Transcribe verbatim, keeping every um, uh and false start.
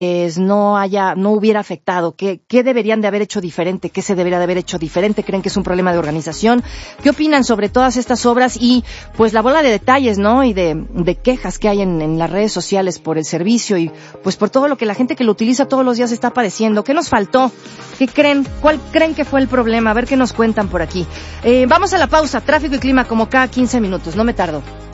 no haya, no hubiera afectado? ¿Qué, qué deberían de haber hecho diferente? ¿Qué se debería de haber hecho diferente? ¿Creen que es un problema de organización? ¿Qué opinan sobre todas estas obras y pues la bola de detalles, ¿no? Y de, de quejas que hay en, en las redes sociales por el servicio y pues por todo lo que la gente que lo utiliza todos los días está padeciendo? ¿Qué nos faltó? ¿Qué creen? ¿Cuál creen que fue el problema? A ver qué nos cuentan por aquí. Eh, vamos a la pausa. Tráfico y clima como cada quince minutos. No me tardo.